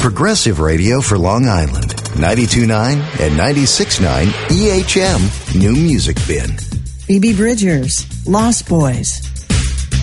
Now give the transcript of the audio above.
Progressive radio for Long Island. 92.9 and 96.9 EHM New Music Bin. Phoebe Bridgers, Lost Boys.